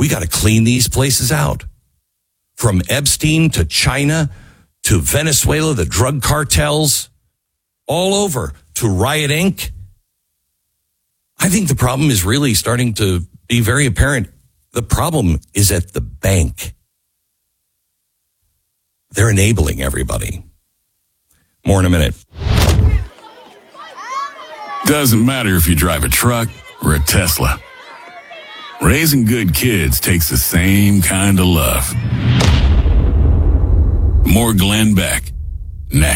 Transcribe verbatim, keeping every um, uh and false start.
We got to clean these places out. From Epstein to China to Venezuela, the drug cartels, all over to Riot Incorporated. I think the problem is really starting to be very apparent. The problem is at the bank. They're enabling everybody. More in a minute. Doesn't matter if you drive a truck or a Tesla. Raising good kids takes the same kind of love. More Glenn Beck